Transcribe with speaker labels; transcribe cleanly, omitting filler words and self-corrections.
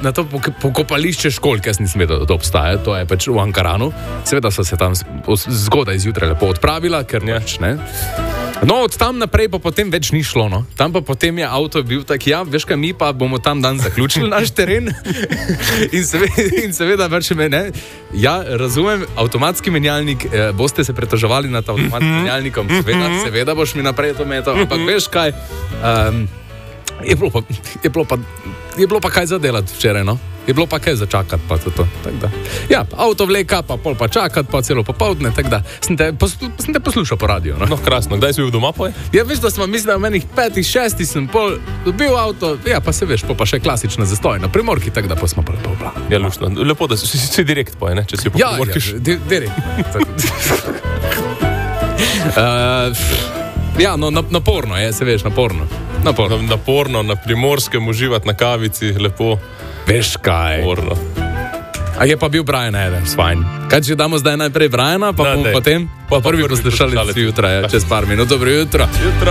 Speaker 1: na to pokopališče školjke, jaz nisem vedel, da to obstaja, to je pač v Ankaranu. Seveda so se tam zgodaj zjutraj lepo odpravila, ker pač ne. No, od tam naprej pa potem več ni šlo, no. Tam pa potem je avto bil tak, ja, veš kaj, mi pa bomo tam dan zaključili naš teren in seveda pač ne. Ja, razumem, avtomatski menjalnik, boste se pretoževali nad avtomatskim menjalnikom, seveda boš mi naprej to metal, ampak veš kaj, je bilo pa kaj zadelati včeraj, no. Je bilo pa kaj začakati, pa to. Tak da. Ja, avto vleka, pa pol pa čakati, pa celo popoldne, tako da. Sem te poslušal po radiju, no.
Speaker 2: No, krasno. Kdaj si bil doma, poj?
Speaker 1: Ja, veš, da smo mislili, v menih 5, 6 sem pol dobil avto, ja, pa se veš, pa še klasična zastoj na Primorki, tako da pa smo pol bla.
Speaker 2: Ja, luštno. Lepo, da si direkt, poj, ne, če si po Primorkiš.
Speaker 1: Ja, direkt. Ja, no, naporno je, se veš, naporno.
Speaker 2: Naporno, na Primorskem uživati na kavici, lepo.
Speaker 1: Veš kaj.
Speaker 2: Naporno.
Speaker 1: A je pa bil Brian Adams, fajn. Kaj, če damo zdaj najprej Briana, pa bomo potem prvi poslušali jutro, čez par minut. Dobro jutro.